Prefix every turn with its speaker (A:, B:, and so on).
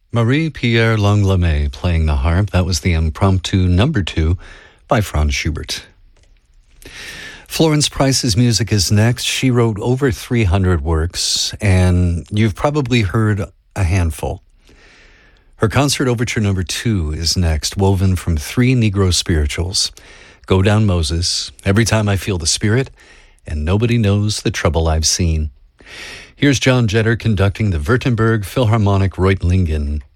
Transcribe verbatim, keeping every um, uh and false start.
A: Marie-Pierre Langlois playing the harp. That was the impromptu number two by Franz Schubert. Florence Price's music is next. She wrote over three hundred works, and you've probably heard a handful. Her concert overture number two is next, woven from three Negro spirituals. Go Down Moses, Every Time I Feel the Spirit, and Nobody Knows the Trouble I've Seen. Here's John Jetter conducting the Württemberg Philharmonic Reutlingen